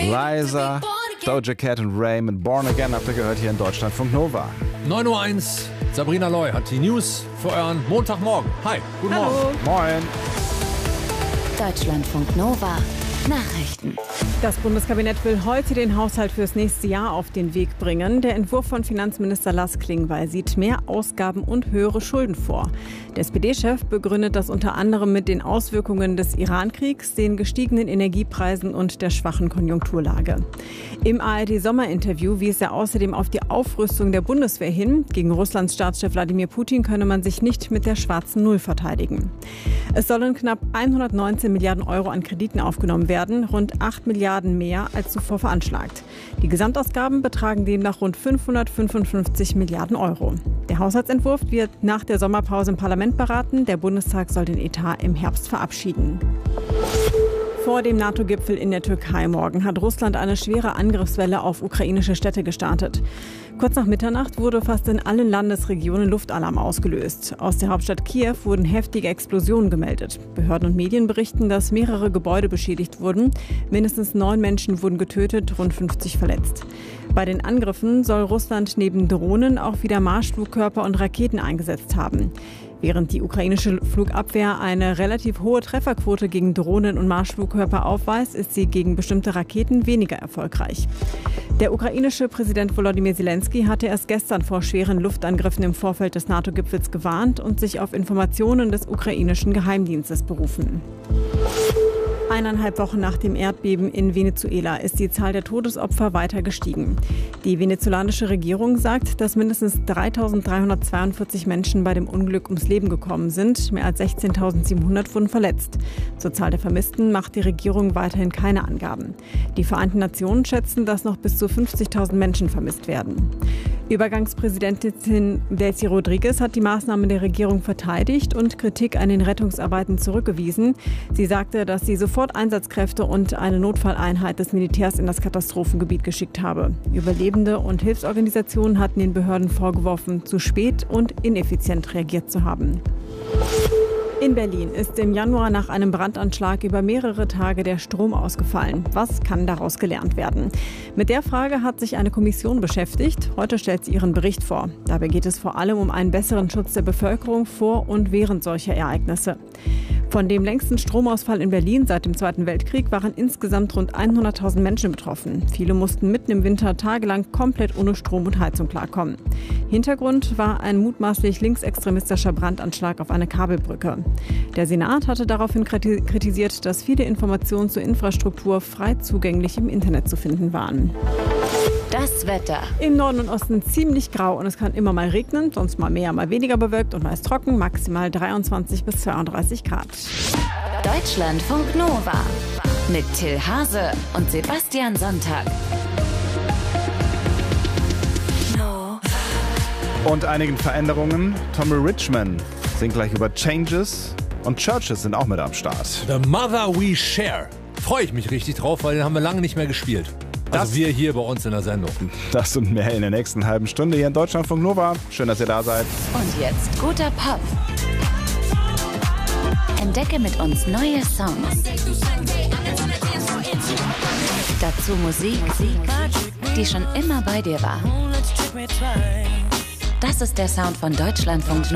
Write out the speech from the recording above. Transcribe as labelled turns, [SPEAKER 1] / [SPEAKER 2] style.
[SPEAKER 1] Liza, Doja Cat und Ray mit Born Again habt ihr gehört hier in Deutschlandfunk Nova.
[SPEAKER 2] 9:01 Uhr, Sabrina Loy hat die News für euren Montagmorgen. Hi, guten Morgen.
[SPEAKER 1] Moin.
[SPEAKER 3] Deutschlandfunk Nova Nachrichten.
[SPEAKER 4] Das Bundeskabinett will heute den Haushalt fürs nächste Jahr auf den Weg bringen. Der Entwurf von Finanzminister Lars Klingbeil sieht mehr Ausgaben und höhere Schulden vor. Der SPD-Chef begründet das unter anderem mit den Auswirkungen des Iran-Kriegs, den gestiegenen Energiepreisen und der schwachen Konjunkturlage. Im ARD-Sommerinterview wies er außerdem auf die Aufrüstung der Bundeswehr hin. Gegen Russlands Staatschef Wladimir Putin könne man sich nicht mit der schwarzen Null verteidigen. Es sollen knapp 119 Milliarden Euro an Krediten aufgenommen werden, rund 8 Milliarden mehr als zuvor veranschlagt. Die Gesamtausgaben betragen demnach rund 555 Milliarden Euro. Der Haushaltsentwurf wird nach der Sommerpause im Parlament beraten. Der Bundestag soll den Etat im Herbst verabschieden. Vor dem NATO-Gipfel in der Türkei morgen hat Russland eine schwere Angriffswelle auf ukrainische Städte gestartet. Kurz nach Mitternacht wurde fast in allen Landesregionen Luftalarm ausgelöst. Aus der Hauptstadt Kiew wurden heftige Explosionen gemeldet. Behörden und Medien berichten, dass mehrere Gebäude beschädigt wurden. Mindestens 9 Menschen wurden getötet, rund 50 verletzt. Bei den Angriffen soll Russland neben Drohnen auch wieder Marschflugkörper und Raketen eingesetzt haben. Während die ukrainische Flugabwehr eine relativ hohe Trefferquote gegen Drohnen und Marschflugkörper aufweist, ist sie gegen bestimmte Raketen weniger erfolgreich. Der ukrainische Präsident Volodymyr Zelensky hatte erst gestern vor schweren Luftangriffen im Vorfeld des NATO-Gipfels gewarnt und sich auf Informationen des ukrainischen Geheimdienstes berufen. 1,5 Wochen nach dem Erdbeben in Venezuela ist die Zahl der Todesopfer weiter gestiegen. Die venezolanische Regierung sagt, dass mindestens 3.342 Menschen bei dem Unglück ums Leben gekommen sind. Mehr als 16.700 wurden verletzt. Zur Zahl der Vermissten macht die Regierung weiterhin keine Angaben. Die Vereinten Nationen schätzen, dass noch bis zu 50.000 Menschen vermisst werden. Übergangspräsidentin Delcy Rodriguez hat die Maßnahmen der Regierung verteidigt und Kritik an den Rettungsarbeiten zurückgewiesen. Sie sagte, dass sie sofort Einsatzkräfte und eine Notfalleinheit des Militärs in das Katastrophengebiet geschickt habe. Überlebende und Hilfsorganisationen hatten den Behörden vorgeworfen, zu spät und ineffizient reagiert zu haben. In Berlin ist im Januar nach einem Brandanschlag über mehrere Tage der Strom ausgefallen. Was kann daraus gelernt werden? Mit der Frage hat sich eine Kommission beschäftigt. Heute stellt sie ihren Bericht vor. Dabei geht es vor allem um einen besseren Schutz der Bevölkerung vor und während solcher Ereignisse. Von dem längsten Stromausfall in Berlin seit dem Zweiten Weltkrieg waren insgesamt rund 100.000 Menschen betroffen. Viele mussten mitten im Winter tagelang komplett ohne Strom und Heizung klarkommen. Hintergrund war ein mutmaßlich linksextremistischer Brandanschlag auf eine Kabelbrücke. Der Senat hatte daraufhin kritisiert, dass viele Informationen zur Infrastruktur frei zugänglich im Internet zu finden waren.
[SPEAKER 3] Das Wetter.
[SPEAKER 4] Im Norden und Osten ziemlich grau und es kann immer mal regnen, sonst mal mehr, mal weniger bewölkt und meist trocken, maximal 23 bis 32 Grad.
[SPEAKER 3] Deutschlandfunk Nova mit Till Hase und Sebastian Sonntag.
[SPEAKER 1] Und einigen Veränderungen. Tommy Richman singt gleich über Changes und Churches sind auch mit am Start.
[SPEAKER 2] The Mother We Share. Freue ich mich richtig drauf, weil den haben wir lange nicht mehr gespielt. Also wir hier bei uns in der Sendung.
[SPEAKER 1] Das und mehr in der nächsten halben Stunde hier in Deutschlandfunk Nova. Schön, dass ihr da seid.
[SPEAKER 3] Und jetzt guter Pop. Entdecke mit uns neue Songs. Dazu Musik, die schon immer bei dir war. Das ist der Sound von Deutschlandfunk Nova.